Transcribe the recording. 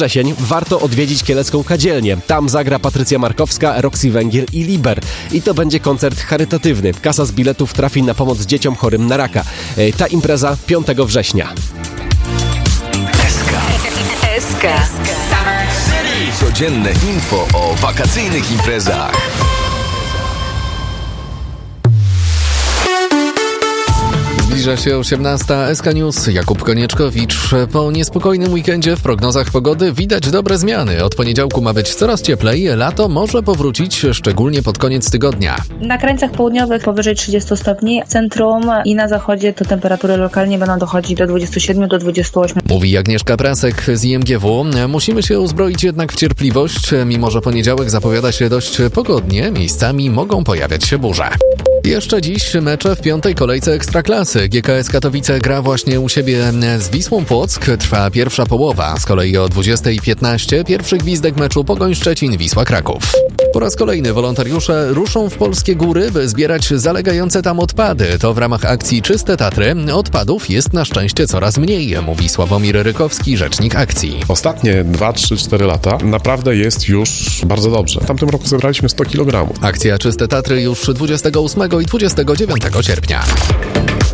wrzesień warto odwiedzić Kielecką Kadzielnię. Tam zagra Patrycja Markowska, Roxy Węgiel i Liber. I to będzie koncert charytatywny. Kasa z biletów trafi na pomoc dzieciom chorym na raka. Ta impreza 5 września. SK. Codzienne info o wakacyjnych imprezach. Zbliża się 18. SK News. Jakub Konieczkowicz. Po niespokojnym weekendzie w prognozach pogody widać dobre zmiany. Od poniedziałku ma być coraz cieplej. Lato może powrócić, szczególnie pod koniec tygodnia. Na krańcach południowych powyżej 30 stopni. W centrum i na zachodzie to temperatury lokalnie będą dochodzić do 27 do 28. Mówi Agnieszka Prasek z IMGW. Musimy się uzbroić jednak w cierpliwość. Mimo że poniedziałek zapowiada się dość pogodnie, miejscami mogą pojawiać się burze. Jeszcze dziś mecze w 5. kolejce Ekstraklasy. GKS Katowice gra właśnie u siebie z Wisłą Płock. Trwa pierwsza połowa. Z kolei o 20:15 pierwszy gwizdek meczu Pogoń Szczecin, Wisła Kraków. Po raz kolejny wolontariusze ruszą w polskie góry, by zbierać zalegające tam odpady. To w ramach akcji Czyste Tatry. Odpadów jest na szczęście coraz mniej, mówi Sławomir Rykowski, rzecznik akcji. Ostatnie 2, 3, 4 lata naprawdę jest już bardzo dobrze. W tamtym roku zebraliśmy 100 kg. Akcja Czyste Tatry już 28 i 29 sierpnia.